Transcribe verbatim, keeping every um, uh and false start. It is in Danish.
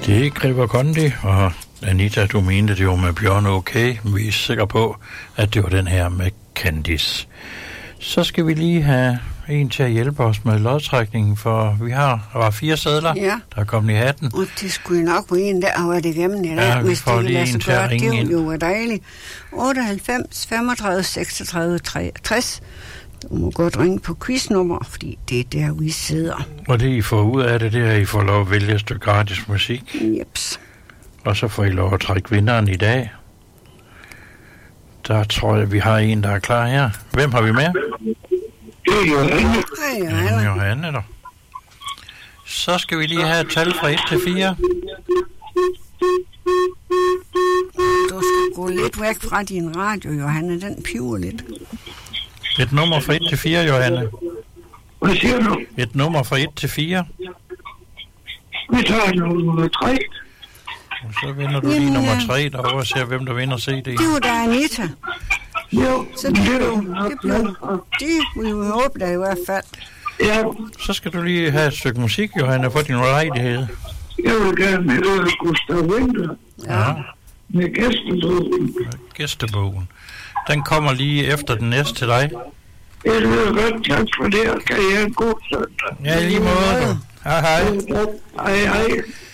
Det er Griber Kondi, og Anita, du mente, det var med Bjørn okay. Vi er sikre på, at det var den her med Candice. Så skal vi lige have en til at hjælpe os med lodtrækningen, for vi har der var fire sedler, ja. Der er kommet i hatten. Og det skulle nok på en, der har været igennem i dag, ja, hvis det lige en til at ringe det ind. jo var dejligt. otteoghalvfems femogtredive seksogtredive treogtres. Du må godt ringe på quiznummer, fordi det er der, vi sidder. Og det, I får ud af det, det er, at I får lov at vælge et stykke gratis musik. Jeps. Og så får I lov at trække vinderen i dag. Der tror jeg, vi har en, der er klar her. Hvem har vi med? Det er Johanne. Hej, Johanne. Ja, Johanne, der. Så skal vi lige have et tal fra et til fire. Du skal gå lidt væk fra din radio, Johanne. Den piver lidt. Et nummer fra et til fire, Johanne. Hvad siger du? Et nummer fra et til fire. Vi tager nummer tre. Og så vinder du lige nummer tre derovre og ser, hvem der vinder C D. Det var da Anita. Jo, så det blev, det blev, det vil jo håbe da i hvert fald. Ja. Så skal du lige have et stykke musik, Johanne, for din rettighed. Jeg vil gerne høre Gustav Winter. Ja. Med gæstebogen. Med gæstebogen. Den kommer lige efter den næste til dig. Jeg vil godt tak for det, og kan I have en god søndag. Ja, i lige måde. Hej, hej. Hej, hej.